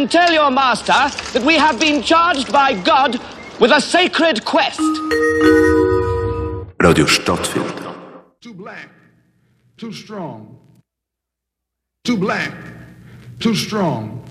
and tell your master that we have been charged by God with a sacred quest. Radio Stadtfilter. Too black, too strong. Too black, too strong.